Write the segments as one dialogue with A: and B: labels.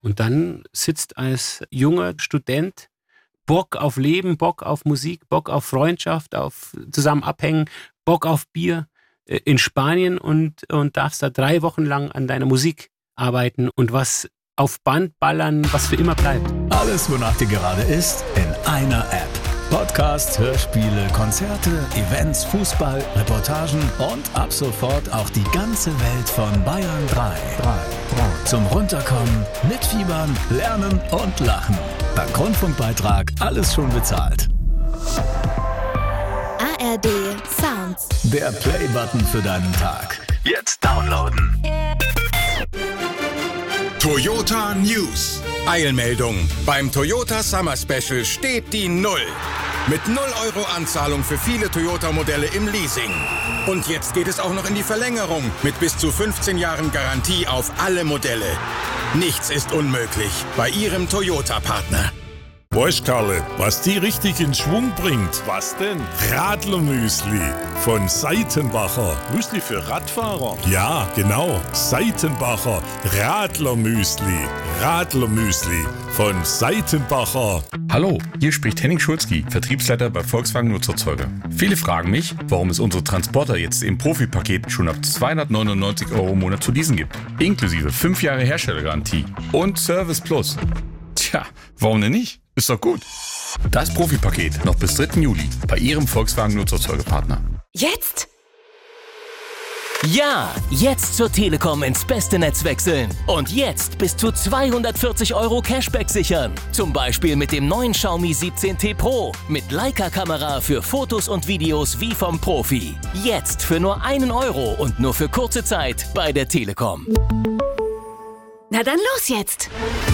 A: Und dann sitzt als junger Student Bock auf Leben, Bock auf Musik, Bock auf Freundschaft, auf zusammen abhängen, Bock auf Bier in Spanien und darfst da 3 Wochen lang an deiner Musik arbeiten und was auf Band ballern, was für immer bleibt.
B: Alles, wonach dir gerade ist, in einer App. Podcast, Hörspiele, Konzerte, Events, Fußball, Reportagen und ab sofort auch die ganze Welt von Bayern 3. Zum Runterkommen, mitfiebern, lernen und lachen. Dank Rundfunkbeitrag alles schon bezahlt.
C: ARD Sounds.
B: Der Play-Button für deinen Tag. Jetzt downloaden.
D: Toyota News. Eilmeldung. Beim Toyota Summer Special steht die 0. Mit 0 € Anzahlung für viele Toyota-Modelle im Leasing. Und jetzt geht es auch noch in die Verlängerung mit bis zu 15 Jahren Garantie auf alle Modelle. Nichts ist unmöglich bei Ihrem Toyota-Partner.
E: Weißt Karle, was die richtig in Schwung bringt?
F: Was denn?
E: Radlermüsli von Seitenbacher.
F: Müsli für Radfahrer?
E: Ja, genau. Seitenbacher Radlermüsli. Radlermüsli von Seitenbacher.
G: Hallo, hier spricht Henning Schulzki, Vertriebsleiter bei Volkswagen Nutzerzeuger. Viele fragen mich, warum es unsere Transporter jetzt im Profipaket schon ab 299 € im Monat zu leasen gibt. Inklusive 5 Jahre Herstellergarantie und Service Plus. Tja, warum denn nicht? Ist doch gut. Das Profipaket noch bis 3. Juli bei Ihrem Volkswagen Nutzerzeugerpartner.
C: Jetzt?
H: Ja, jetzt zur Telekom ins beste Netz wechseln. Und jetzt bis zu 240 € Cashback sichern. Zum Beispiel mit dem neuen Xiaomi 17T Pro. Mit Leica-Kamera für Fotos und Videos wie vom Profi. Jetzt für nur 1 € und nur für kurze Zeit bei der Telekom.
C: Na dann los jetzt!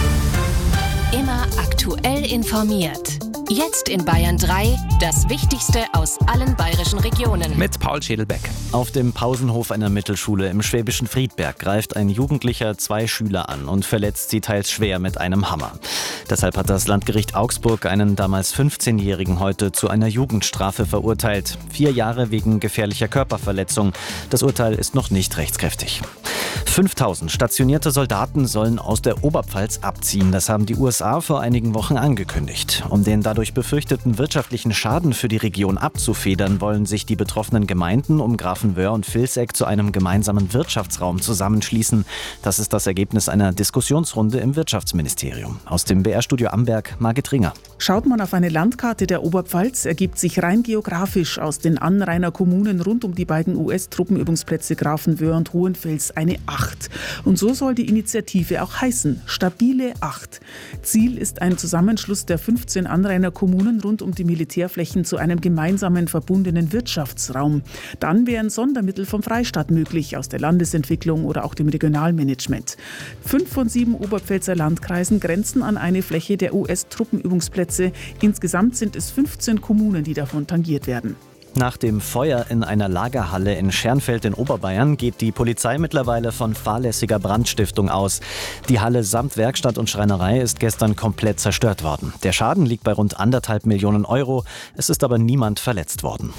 C: Immer aktuell informiert. Jetzt in Bayern 3 das Wichtigste aus allen bayerischen Regionen.
I: Mit Paul Schädelbeck. Auf dem Pausenhof einer Mittelschule im schwäbischen Friedberg greift ein Jugendlicher 2 Schüler an und verletzt sie teils schwer mit einem Hammer. Deshalb hat das Landgericht Augsburg einen damals 15-Jährigen heute zu einer Jugendstrafe verurteilt. 4 Jahre wegen gefährlicher Körperverletzung. Das Urteil ist noch nicht rechtskräftig. 5000 stationierte Soldaten sollen aus der Oberpfalz abziehen. Das haben die USA vor einigen Wochen angekündigt. Um den dadurch befürchteten wirtschaftlichen Schaden für die Region abzufedern, wollen sich die betroffenen Gemeinden um Grafenwöhr und Vilseck zu einem gemeinsamen Wirtschaftsraum zusammenschließen. Das ist das Ergebnis einer Diskussionsrunde im Wirtschaftsministerium. Aus dem BR-Studio Amberg, Margit Ringer.
J: Schaut man auf eine Landkarte der Oberpfalz, ergibt sich rein geografisch aus den Anrainerkommunen rund um die beiden US-Truppenübungsplätze Grafenwöhr und Hohenfels eine 8. Und so soll die Initiative auch heißen, stabile 8. Ziel ist ein Zusammenschluss der 15 Anrainerkommunen rund um die Militärflächen zu einem gemeinsamen verbundenen Wirtschaftsraum. Dann wären Sondermittel vom Freistaat möglich, aus der Landesentwicklung oder auch dem Regionalmanagement. 5 von 7 Oberpfälzer Landkreisen grenzen an eine Fläche der US-Truppenübungsplätze. Insgesamt sind es 15 Kommunen, die davon tangiert werden.
I: Nach dem Feuer in einer Lagerhalle in Schernfeld in Oberbayern geht die Polizei mittlerweile von fahrlässiger Brandstiftung aus. Die Halle samt Werkstatt und Schreinerei ist gestern komplett zerstört worden. Der Schaden liegt bei rund 1,5 Millionen €. Es ist aber niemand verletzt worden.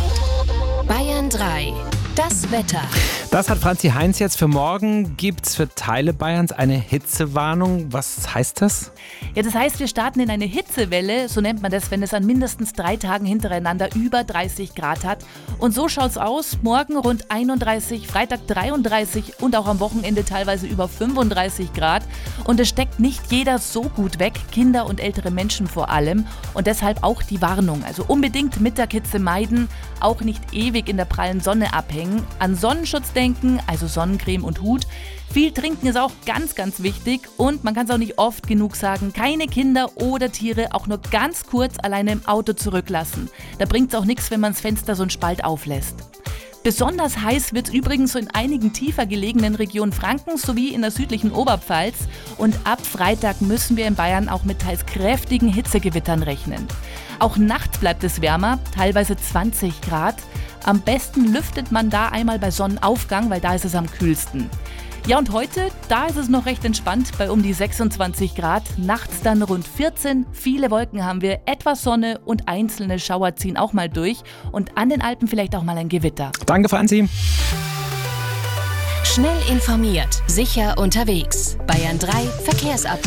C: Bayern 3. Das Wetter.
K: Das hat Franzi Heinz jetzt. Für morgen gibt es für Teile Bayerns eine Hitzewarnung. Was heißt das?
L: Ja, das heißt, wir starten in eine Hitzewelle, so nennt man das, wenn es an mindestens 3 Tagen hintereinander über 30 Grad hat. Und so schaut's aus. Morgen rund 31, Freitag 33 und auch am Wochenende teilweise über 35 Grad. Und es steckt nicht jeder so gut weg, Kinder und ältere Menschen vor allem. Und deshalb auch die Warnung. Also unbedingt Mittagshitze meiden, auch nicht ewig in der prallen Sonne abhängen. An Sonnenschutz denken, also Sonnencreme und Hut. Viel trinken ist auch ganz, ganz wichtig und man kann es auch nicht oft genug sagen, keine Kinder oder Tiere auch nur ganz kurz alleine im Auto zurücklassen. Da bringt es auch nichts, wenn man das Fenster so einen Spalt auflässt. Besonders heiß wird es übrigens so in einigen tiefer gelegenen Regionen Frankens sowie in der südlichen Oberpfalz. Und ab Freitag müssen wir in Bayern auch mit teils kräftigen Hitzegewittern rechnen. Auch nachts bleibt es wärmer, teilweise 20 Grad. Am besten lüftet man da einmal bei Sonnenaufgang, weil da ist es am kühlsten. Ja, und heute, da ist es noch recht entspannt bei um die 26 Grad. Nachts dann rund 14. Viele Wolken haben wir, etwas Sonne und einzelne Schauer ziehen auch mal durch. Und an den Alpen vielleicht auch mal ein Gewitter.
K: Danke, Franzi.
C: Schnell informiert, sicher unterwegs. Bayern 3 Verkehrsupdate.